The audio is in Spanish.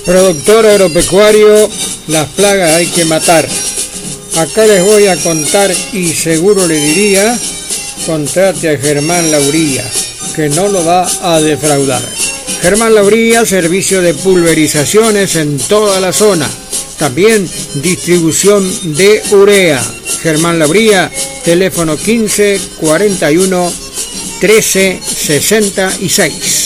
Productor agropecuario, las plagas hay que matar. Acá les voy a contar y seguro le diría, contrate a Germán Lauría, que no lo va a defraudar. Germán Lauría, servicio de pulverizaciones en toda la zona. También distribución de urea. Germán Lauría, teléfono 15 41 13 66.